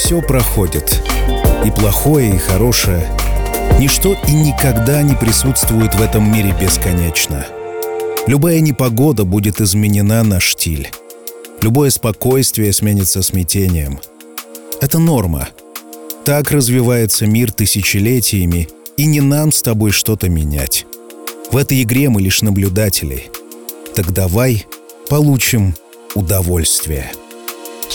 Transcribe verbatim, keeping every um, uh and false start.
все проходит. И плохое, и хорошее. Ничто и никогда не присутствует в этом мире бесконечно. Любая непогода будет изменена на штиль. Любое спокойствие сменится смятением. Это норма. Так развивается мир тысячелетиями, и не нам с тобой что-то менять. В этой игре мы лишь наблюдатели. Так давай получим удовольствие.